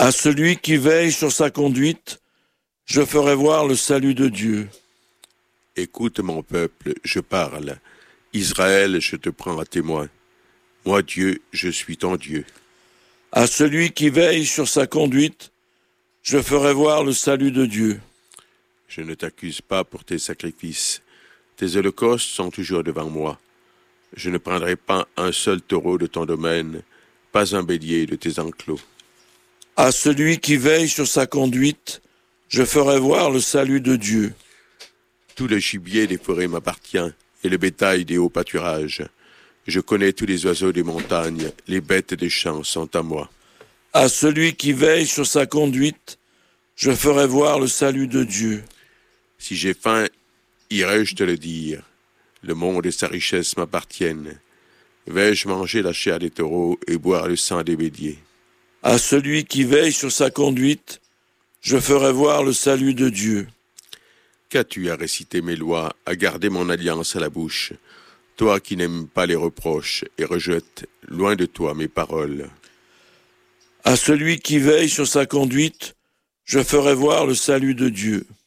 À celui qui veille sur sa conduite, je ferai voir le salut de Dieu. Écoute mon peuple, je parle. Israël, je te prends à témoin. Moi, Dieu, je suis ton Dieu. À celui qui veille sur sa conduite, je ferai voir le salut de Dieu. Je ne t'accuse pas pour tes sacrifices. Tes holocaustes sont toujours devant moi. Je ne prendrai pas un seul taureau de ton domaine, pas un bélier de tes enclos. À celui qui veille sur sa conduite, je ferai voir le salut de Dieu. Tout le gibier des forêts m'appartient, et le bétail des hauts pâturages. Je connais tous les oiseaux des montagnes, les bêtes des champs sont à moi. À celui qui veille sur sa conduite, je ferai voir le salut de Dieu. Si j'ai faim, irai-je te le dire. Le monde et sa richesse m'appartiennent. Vais-je manger la chair des taureaux et boire le sang des béliers? À celui qui veille sur sa conduite, je ferai voir le salut de Dieu. Qu'as-tu à réciter mes lois, à garder mon alliance à la bouche, toi qui n'aimes pas les reproches et rejettes loin de toi mes paroles? À celui qui veille sur sa conduite, je ferai voir le salut de Dieu.